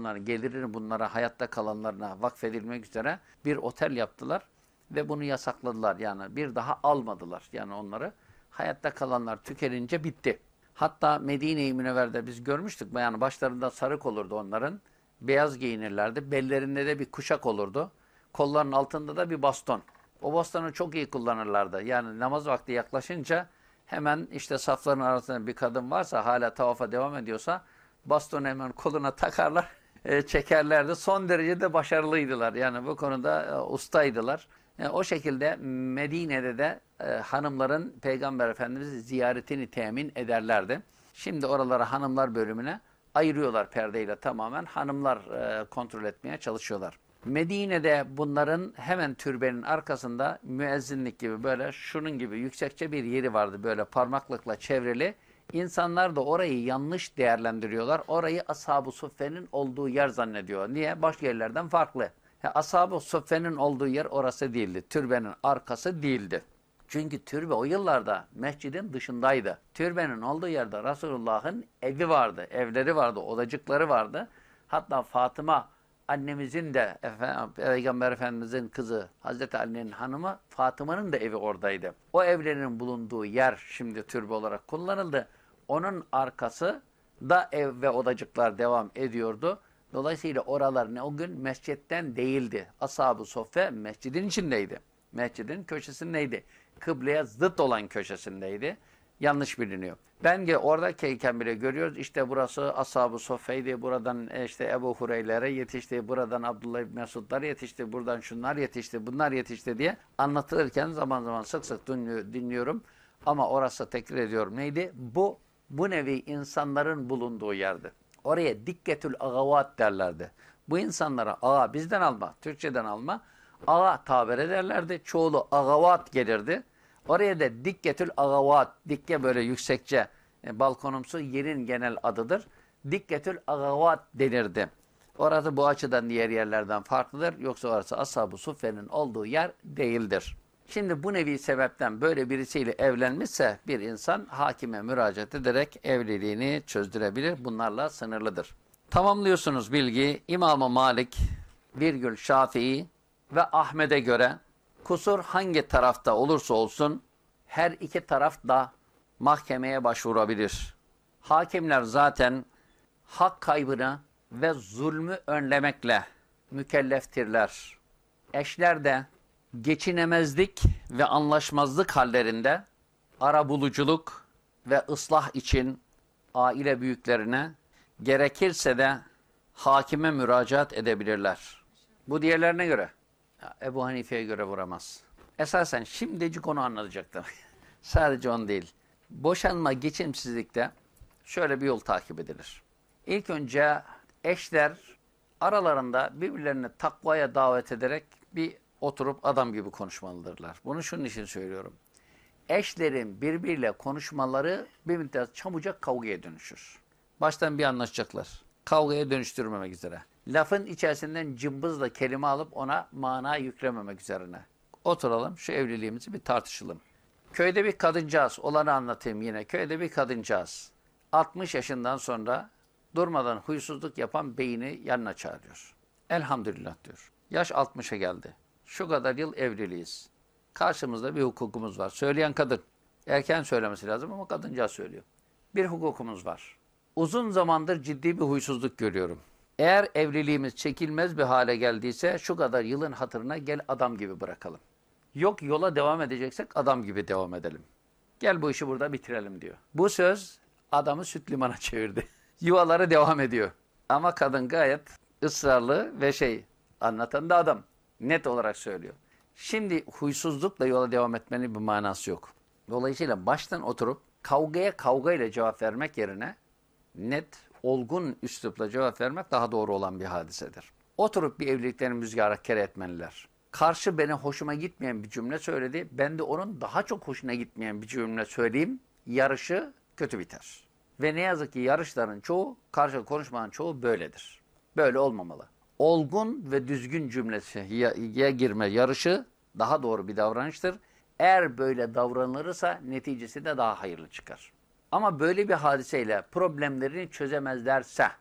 kalanların gelirini bunlara, hayatta kalanlarına vakfedilmek üzere bir otel yaptılar ve bunu yasakladılar. Yani bir daha almadılar. Yani onları hayatta kalanlar tükenince bitti. Hatta Medine-i Münevver'de biz görmüştük. Yani başlarında sarık olurdu onların. Beyaz giyinirlerdi. Bellerinde de bir kuşak olurdu. Kollarının altında da bir baston. O bastonu çok iyi kullanırlardı. Yani namaz vakti yaklaşınca hemen işte safların arasında bir kadın varsa, hala tavafa devam ediyorsa bastonu hemen koluna takarlar, çekerlerdi. Son derece de başarılıydılar. Yani bu konuda ustaydılar. O şekilde Medine'de de hanımların Peygamber Efendimiz'i ziyaretini temin ederlerdi. Şimdi oralara hanımlar bölümüne ayırıyorlar perdeyle tamamen. Hanımlar kontrol etmeye çalışıyorlar. Medine'de bunların hemen türbenin arkasında müezzinlik gibi böyle şunun gibi yüksekçe bir yeri vardı, böyle parmaklıkla çevrili. İnsanlar da orayı yanlış değerlendiriyorlar. Orayı Ashab-ı Suffe'nin olduğu yer zannediyor. Niye? Başka yerlerden farklı. Ashab-ı Suffe'nin olduğu yer orası değildi. Türbenin arkası değildi. Çünkü türbe o yıllarda mescidin dışındaydı. Türbenin olduğu yerde Resulullah'ın evi vardı, evleri vardı, odacıkları vardı. Hatta Fatıma annemizin de Peygamber Efendimizin kızı Hazreti Ali'nin hanımı Fatıma'nın da evi oradaydı. O evlerin bulunduğu yer şimdi türbe olarak kullanıldı. Onun arkası da ev ve odacıklar devam ediyordu. Dolayısıyla oralar o gün mescitten değildi. Ashab-ı Soffe mescidin içindeydi. Mescidin köşesindeydi. Kıbleye zıt olan köşesindeydi. Yanlış biliniyor. Ben oradayken bile görüyoruz. İşte burası Ashab-ı Soffe'ydi. Buradan işte Ebu Hureyre'lere yetişti. Buradan Abdullah İbni Mesudlar yetişti. Buradan şunlar yetişti. Bunlar yetişti diye anlatılırken zaman zaman sık sık dinliyorum. Ama orası, tekrar ediyorum, neydi? Bu nevi insanların bulunduğu yerdi. Oraya dikketül agavat derlerdi. Bu insanlara ağa bizden alma, Türkçeden alma. Ağa tabir ederlerdi. Çoğulu agavat gelirdi. Oraya da dikketül agavat, dikke böyle yüksekçe balkonumsu yerin genel adıdır. Dikketül agavat denirdi. Orası bu açıdan diğer yerlerden farklıdır. Yoksa orası Ashab-ı Suffe'nin olduğu yer değildir. Şimdi bu nevi sebepten böyle birisiyle evlenmişse bir insan hakime müracaat ederek evliliğini çözdürebilir. Bunlarla sınırlıdır. Tamamlıyorsunuz bilgi. İmam-ı Malik, Şafii ve Ahmet'e göre kusur hangi tarafta olursa olsun her iki taraf da mahkemeye başvurabilir. Hakimler zaten hak kaybını ve zulmü önlemekle mükelleftirler. Eşler de geçinemezlik ve anlaşmazlık hallerinde arabuluculuk ve ıslah için aile büyüklerine, gerekirse de hakime müracaat edebilirler. Bu diğerlerine göre. Ebu Hanife'ye göre vuramaz. Esasen şimdicik onu anlatacaktım. Sadece on değil. Boşanma, geçimsizlikte şöyle bir yol takip edilir. İlk önce eşler aralarında birbirlerini takvaya davet ederek bir oturup adam gibi konuşmalıdırlar. Bunu şunun için söylüyorum. Eşlerin birbiriyle konuşmaları bir müddet çabucak kavgaya dönüşür. Baştan bir anlaşacaklar. Kavgaya dönüştürmemek üzere. Lafın içerisinden cımbızla kelime alıp ona mana yüklememek üzerine. Oturalım, şu evliliğimizi bir tartışalım. Köyde bir kadıncağız, olanı anlatayım yine. Köyde bir kadıncağız. 60 yaşından sonra durmadan huysuzluk yapan beyini yanına çağırıyor. Elhamdülillah diyor. Yaş 60'a geldi. Şu kadar yıl evliliyiz. Karşımızda bir hukukumuz var. Söyleyen kadın. Erken söylemesi lazım ama kadıncağız söylüyor. Bir hukukumuz var. Uzun zamandır ciddi bir huysuzluk görüyorum. Eğer evliliğimiz çekilmez bir hale geldiyse şu kadar yılın hatırına gel adam gibi bırakalım. Yok yola devam edeceksek adam gibi devam edelim. Gel bu işi burada bitirelim diyor. Bu söz adamı süt limana çevirdi. Yuvaları devam ediyor. Ama kadın gayet ısrarlı ve anlatan da adam. Net olarak söylüyor. Şimdi huysuzlukla yola devam etmenin bir manası yok. Dolayısıyla baştan oturup kavgaya kavgayla cevap vermek yerine net, olgun üslupla cevap vermek daha doğru olan bir hadisedir. Oturup bir evliliklerini müzgara kere etmeliler. Karşı beni hoşuma gitmeyen bir cümle söyledi. Ben de onun daha çok hoşuna gitmeyen bir cümle söyleyeyim. Yarışı kötü biter. Ve ne yazık ki yarışların çoğu, karşı konuşmanın çoğu böyledir. Böyle olmamalı. Olgun ve düzgün cümleye girme yarışı daha doğru bir davranıştır. Eğer böyle davranılırsa neticesi de daha hayırlı çıkar. Ama böyle bir hadiseyle problemlerini çözemezlerse,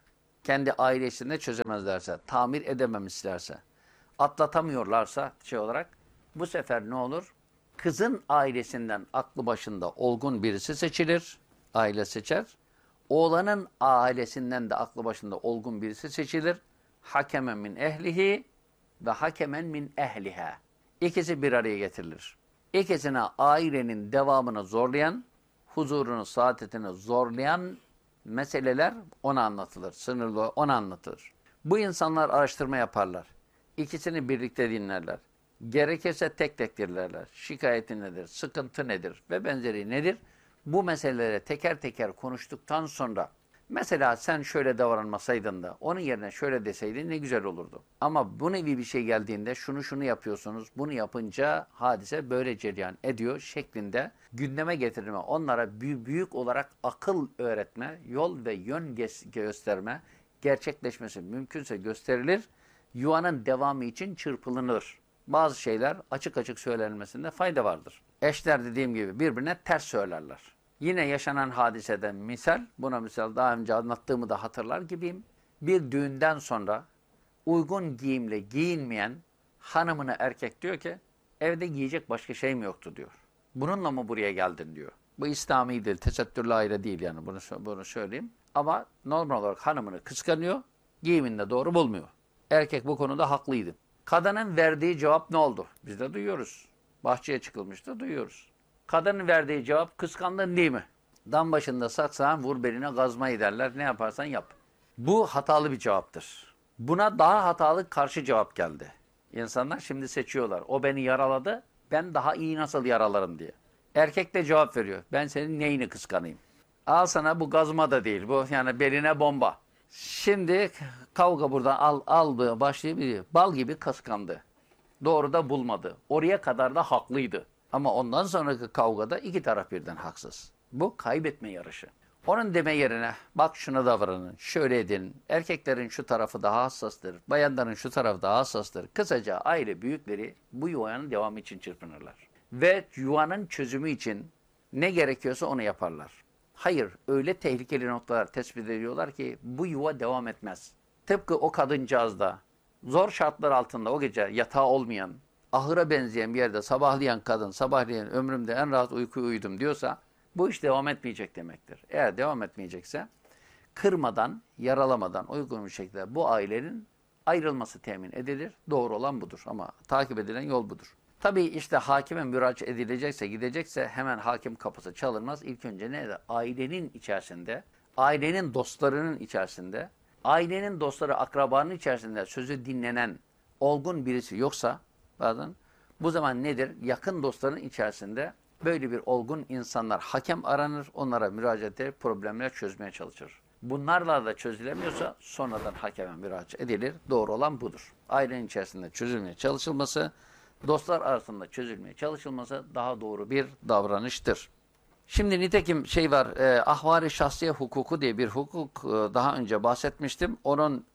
kendi ailesinde çözemezlerse, tamir edememişlerse, atlatamıyorlarsa şey olarak bu sefer ne olur? Kızın ailesinden aklı başında olgun birisi seçilir, aile seçer. Oğlanın ailesinden de aklı başında olgun birisi seçilir. Hakemen min ehlihi ve hakemen min ehliha. İkisi bir araya getirilir. İkisine ailenin devamını zorlayan, huzurunu, saadetini zorlayan meseleler ona anlatılır. Sınırlı ona anlatılır. Bu insanlar araştırma yaparlar. İkisini birlikte dinlerler. Gerekirse tek tek dinlerler. Şikayeti nedir, sıkıntı nedir ve benzeri nedir? Bu meselelere teker teker konuştuktan sonra mesela sen şöyle davranmasaydın da onun yerine şöyle deseydin ne güzel olurdu. Ama bu nevi bir şey geldiğinde şunu yapıyorsunuz, bunu yapınca hadise böyle cereyan ediyor şeklinde gündeme getirme, onlara büyük olarak akıl öğretme, yol ve yön gösterme, gerçekleşmesi mümkünse gösterilir, yuvanın devamı için çırpılınır. Bazı şeyler açık açık söylenmesinde fayda vardır. Eşler dediğim gibi birbirine ters söylerler. Yine yaşanan hadiseden buna misal daha önce anlattığımı da hatırlar gibiyim. Bir düğünden sonra uygun giyimle giyinmeyen hanımına erkek diyor ki evde giyecek başka şey mi yoktu diyor. Bununla mı buraya geldin diyor. Bu İslami değil, tesettürlü aile değil yani bunu söyleyeyim. Ama normal olarak hanımını kıskanıyor, giyiminde doğru bulmuyor. Erkek bu konuda haklıydı. Kadının verdiği cevap ne oldu? Biz de duyuyoruz. Bahçeye çıkılmıştı, duyuyoruz. Kadının verdiği cevap kıskandın değil mi? Dam başında saksağın vur beline gazmayı derler. Ne yaparsan yap. Bu hatalı bir cevaptır. Buna daha hatalı karşı cevap geldi. İnsanlar şimdi seçiyorlar. O beni yaraladı, ben daha iyi nasıl yaralarım diye. Erkek de cevap veriyor. Ben senin neyini kıskanayım? Al sana bu gazma da değil. Bu yani beline bomba. Şimdi kavga buradan aldı başlayıp bal gibi kıskandı. Doğru da bulmadı. Oraya kadar da haklıydı. Ama ondan sonraki kavgada iki taraf birden haksız. Bu kaybetme yarışı. Onun deme yerine bak şuna davranın, şöyle edin. Erkeklerin şu tarafı daha hassastır, bayanların şu tarafı daha hassastır. Kısaca aile büyükleri bu yuvanın devamı için çırpınırlar. Ve yuvanın çözümü için ne gerekiyorsa onu yaparlar. Hayır, öyle tehlikeli noktalar tespit ediyorlar ki bu yuva devam etmez. Tıpkı o kadıncağızda zor şartlar altında o gece yatağı olmayan, ahıra benzeyen bir yerde sabahlayan kadın, sabahleyin ömrümde en rahat uykuyu uyudum diyorsa bu iş devam etmeyecek demektir. Eğer devam etmeyecekse kırmadan, yaralamadan uygun bir şekilde bu ailenin ayrılması temin edilir. Doğru olan budur ama takip edilen yol budur. Tabii işte hakime müracaat edilecekse, gidecekse hemen hakim kapısı çalınmaz. İlk önce ne? Ailenin içerisinde, ailenin dostlarının içerisinde, ailenin dostları, akrabanın içerisinde sözü dinlenen olgun birisi yoksa bazen bu zaman nedir? Yakın dostların içerisinde böyle bir olgun insanlar, hakem aranır, onlara müracaat eder, problemler çözmeye çalışır. Bunlarla da çözülemiyorsa sonradan hakeme müracaat edilir. Doğru olan budur. Ailenin içerisinde çözülmeye çalışılması, dostlar arasında çözülmeye çalışılması daha doğru bir davranıştır. Şimdi nitekim şey var, ahval-i şahsiye hukuku diye bir hukuk daha önce bahsetmiştim. Onun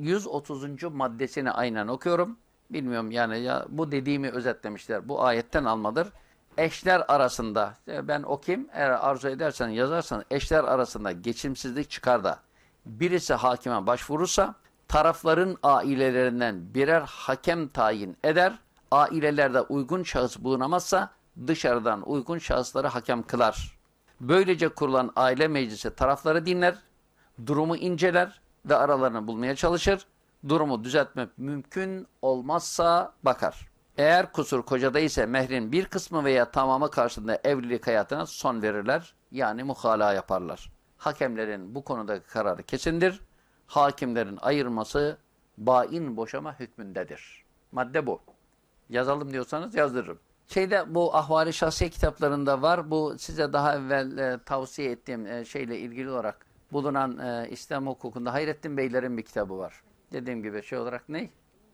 130. maddesini aynen okuyorum. Bilmiyorum yani ya bu dediğimi özetlemişler. Bu ayetten almadır. Eşler arasında, ben okuyayım, eğer arzu edersen yazarsan, eşler arasında geçimsizlik çıkar da birisi hakime başvurursa tarafların ailelerinden birer hakem tayin eder. Ailelerde uygun şahıs bulunamazsa dışarıdan uygun şahısları hakem kılar. Böylece kurulan aile meclisi tarafları dinler, durumu inceler ve aralarını bulmaya çalışır. Durumu düzeltmek mümkün olmazsa bakar. Eğer kusur kocada ise mehrin bir kısmı veya tamamı karşılığında evlilik hayatına son verirler. Yani muhalaha yaparlar. Hakemlerin bu konudaki kararı kesindir. Hakimlerin ayırması bain boşama hükmündedir. Madde bu. Yazalım diyorsanız yazdırırım. Bu ahval-i şahsiye kitaplarında var. Bu size daha evvel tavsiye ettiğim şeyle ilgili olarak bulunan İslam hukukunda Hayrettin Beylerin bir kitabı var. Dediğim gibi şey olarak ne?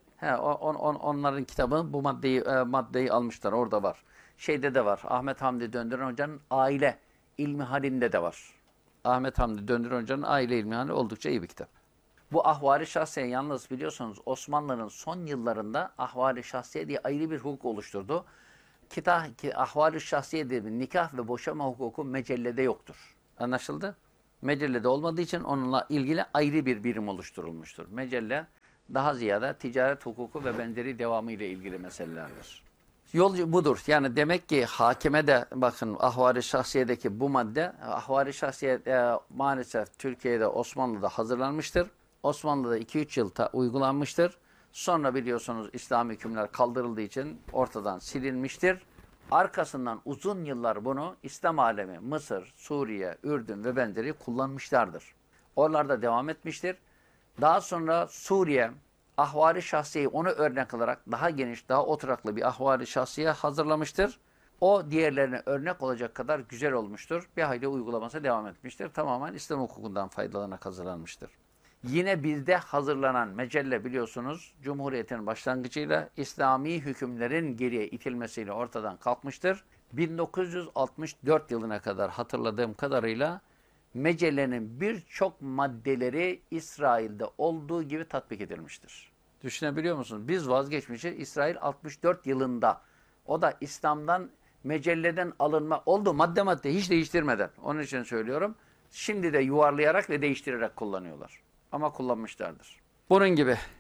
Onların kitabı bu maddeyi almışlar. Orada var. Şeyde de var. Ahmet Hamdi Döndüren Hoca'nın aile ilmi halinde de var. Ahmet Hamdi Döndüren Hoca'nın aile ilmi hali oldukça iyi bir kitap. Bu ahval-i şahsiye yalnız biliyorsunuz Osmanlı'nın son yıllarında ahval-i şahsiye diye ayrı bir hukuk oluşturdu. Ahval-i şahsiye diye bir nikah ve boşama hukuku mecellede yoktur. Anlaşıldı? Mecellede olmadığı için onunla ilgili ayrı bir birim oluşturulmuştur. Mecelle daha ziyade ticaret hukuku ve benzeri devamı ile ilgili meselelerdir. Yol budur. Yani demek ki hakime de bakın Ahval-i Şahsiye'deki bu madde Ahval-i Şahsiye maalesef Türkiye'de Osmanlı'da hazırlanmıştır. Osmanlı'da 2-3 yıl uygulanmıştır. Sonra biliyorsunuz İslami hükümler kaldırıldığı için ortadan silinmiştir. Arkasından uzun yıllar bunu İslam alemi, Mısır, Suriye, Ürdün ve benzeri kullanmışlardır. Oralarda devam etmiştir. Daha sonra Suriye, ahvali şahsiyeyi onu örnek alarak daha geniş, daha oturaklı bir ahvali şahsiye hazırlamıştır. O diğerlerine örnek olacak kadar güzel olmuştur. Bir hayli uygulaması devam etmiştir. Tamamen İslam hukukundan faydalanarak hazırlanmıştır. Yine bizde hazırlanan mecelle biliyorsunuz Cumhuriyet'in başlangıcıyla İslami hükümlerin geriye itilmesiyle ortadan kalkmıştır. 1964 yılına kadar hatırladığım kadarıyla mecellenin birçok maddeleri İsrail'de olduğu gibi tatbik edilmiştir. Düşünebiliyor musunuz? Biz vazgeçmişiz. İsrail 64 yılında. O da İslam'dan, mecelleden alınma oldu madde madde hiç değiştirmeden. Onun için söylüyorum. Şimdi de yuvarlayarak ve değiştirerek kullanıyorlar. Ama kullanmışlardır. Bunun gibi